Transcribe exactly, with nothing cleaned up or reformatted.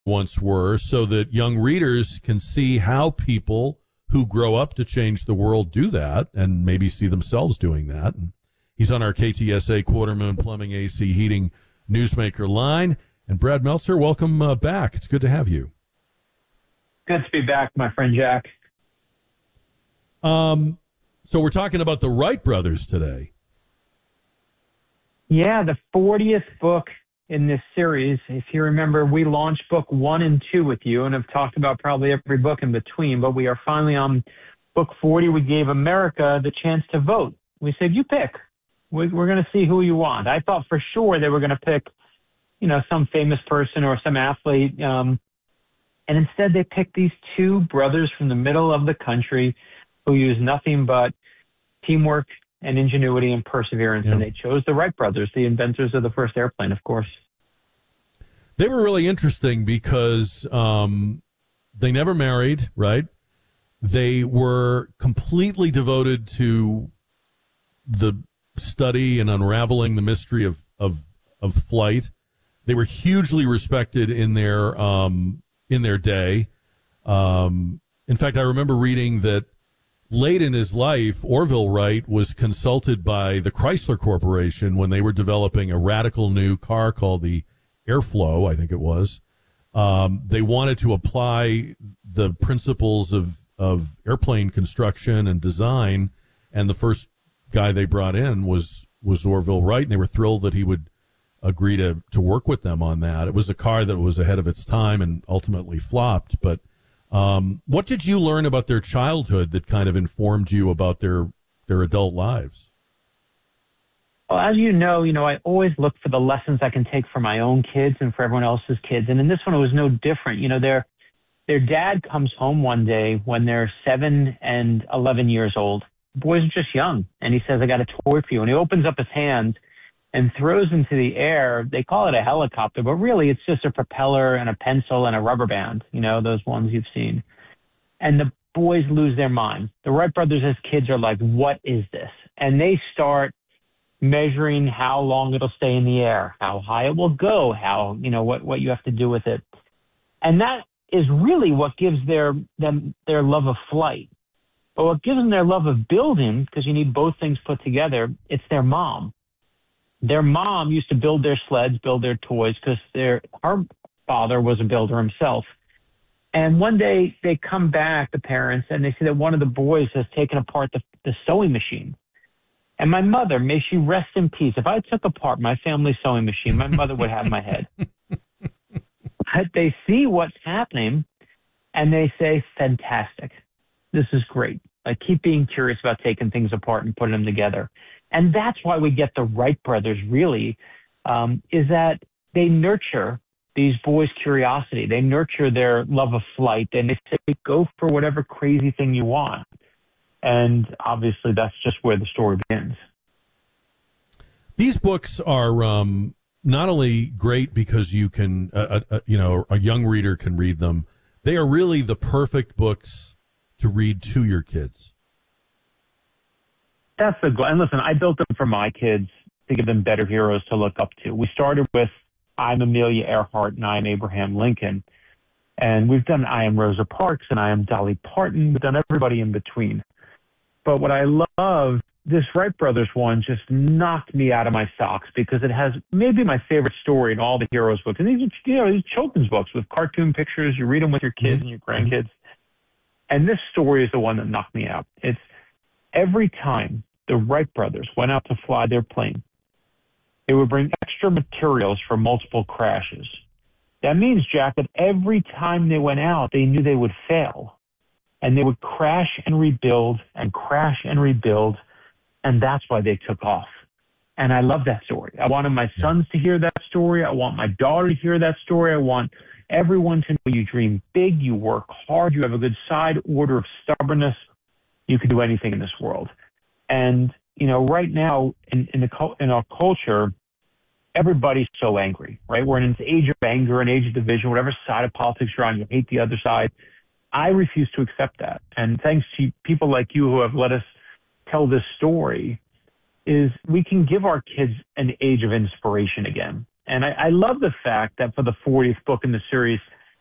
once were, so that young readers can see how people who grow up to change the world do that and maybe see themselves doing that. And he's on our K T S A Quarter Moon Plumbing, A C Heating Newsmaker line. And Brad Meltzer, welcome uh, back. It's good to have you. Good to be back, my friend Jack. Um, so we're talking about the Wright brothers today. Yeah, the fortieth book in this series. If you remember, we launched book one and two with you and have talked about probably every book in between, but we are finally on book forty. We gave America the chance to vote. We said, you pick. We're going to see who you want. I thought for sure they were going to pick, you know, some famous person or some athlete. Um, and instead they picked these two brothers from the middle of the country who use nothing but teamwork and ingenuity and perseverance. Yeah. And they chose the Wright brothers, the inventors of the first airplane, of course. They were really interesting because um, they never married, right? They were completely devoted to the study and unraveling the mystery of, of, of flight. They were hugely respected in their um, in their day. Um, in fact, I remember reading that late in his life, Orville Wright was consulted by the Chrysler Corporation when they were developing a radical new car called the Airflow, I think it was. Um, they wanted to apply the principles of, of airplane construction and design, and the first guy they brought in was, was Orville Wright, and they were thrilled that he would agree to, to work with them on that. It was a car that was ahead of its time and ultimately flopped, but Um, what did you learn about their childhood that kind of informed you about their their adult lives? Well, as you know, you know, I always look for the lessons I can take for my own kids and for everyone else's kids. And in this one, it was no different. You know, their their dad comes home one day when they're seven and eleven years old. The boys are just young. And he says, I got a toy for you. And he opens up his hand and throws into the air. They call it a helicopter, but really it's just a propeller and a pencil and a rubber band, you know, those ones you've seen. And the boys lose their mind. The Wright brothers as kids are like, what is this? And they start measuring how long it'll stay in the air, how high it will go, how, you know, what, what you have to do with it. And that is really what gives their them their love of flight. But what gives them their love of building, because you need both things put together, it's their mom. Their mom used to build their sleds, build their toys, because their our father was a builder himself. And one day they come back, the parents, and they see that one of the boys has taken apart the, the sewing machine. And my mother, may she rest in peace, if I took apart my family sewing machine, my mother would have my head. But they see what's happening, and they say, fantastic. This is great. I keep being curious about taking things apart and putting them together. And that's why we get the Wright brothers, really, um, is that they nurture these boys' curiosity. They nurture their love of flight, and they say, go for whatever crazy thing you want. And obviously, that's just where the story begins. These books are um, not only great because you can, uh, uh, you know, a young reader can read them. They are really the perfect books to read to your kids. That's the goal. And listen, I built them for my kids to give them better heroes to look up to. We started with I'm Amelia Earhart and I'm Abraham Lincoln. And we've done I am Rosa Parks and I am Dolly Parton. We've done everybody in between. But what I love, this Wright brothers one just knocked me out of my socks because it has maybe my favorite story in all the heroes books. And these are, you know, these children's books with cartoon pictures. You read them with your kids mm-hmm. and your grandkids. And this story is the one that knocked me out. It's every time the Wright brothers went out to fly their plane, they would bring extra materials for multiple crashes. That means, Jack, that every time they went out, they knew they would fail. And they would crash and rebuild and crash and rebuild. And that's why they took off. And I love that story. I wanted my sons to hear that story. I want my daughter to hear that story. I want everyone to know you dream big, you work hard, you have a good side order of stubbornness. You can do anything in this world. And, you know, right now in, in, the, in our culture, everybody's so angry, right? We're in an age of anger, an age of division, whatever side of politics you're on, you hate the other side. I refuse to accept that. And thanks to people like you who have let us tell this story, is we can give our kids an age of inspiration again. And I, I love the fact that for the fortieth book in the series,